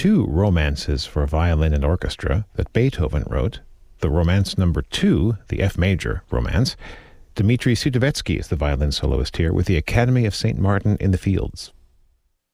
two romances for violin and orchestra that Beethoven wrote. The Romance Number 2, the F major Romance. Dmitri Sudovetsky is the violin soloist here with the Academy of St. Martin in the Fields.